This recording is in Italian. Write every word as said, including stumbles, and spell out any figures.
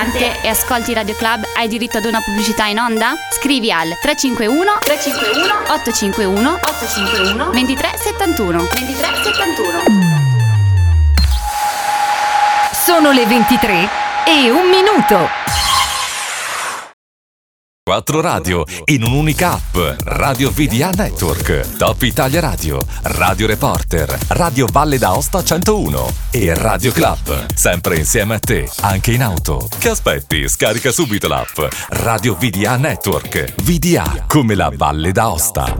ristorante e ascolti Radio Club, hai diritto ad una pubblicità in onda? Scrivi al tre cinque uno tre cinque uno otto cinque uno otto cinque uno ventitré settantuno ventitré settantuno. Sono le ventitré e un minuto. Quattro radio in un'unica app. Radio V D A Network, Top Italia Radio, Radio Reporter, Radio Valle d'Aosta centouno e Radio Club. Sempre insieme a te, anche in auto. Che aspetti? Scarica subito l'app Radio V D A Network. V D A come la Valle d'Aosta.